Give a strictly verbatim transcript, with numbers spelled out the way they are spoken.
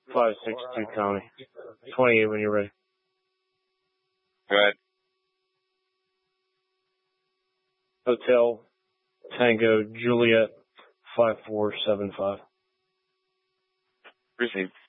five six two County. twenty-eight when you're ready. Go ahead. Hotel Tango Juliet five four seven five. Received.